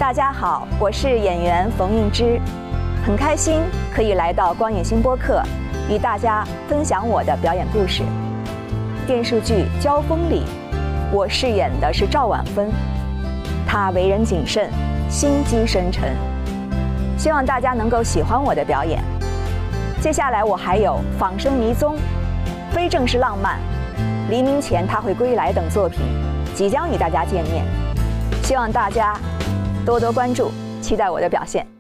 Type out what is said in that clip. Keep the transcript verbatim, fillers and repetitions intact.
大家好，我是演员冯映之，很开心可以来到光影新播客，与大家分享我的表演故事。电视剧《交锋》里，我饰演的是赵婉芬，她为人谨慎，心机深沉。希望大家能够喜欢我的表演。接下来我还有《仿生迷踪》、《非正式浪漫》、《黎明前他会归来》等作品即将与大家见面，希望大家多多关注，期待我的表现。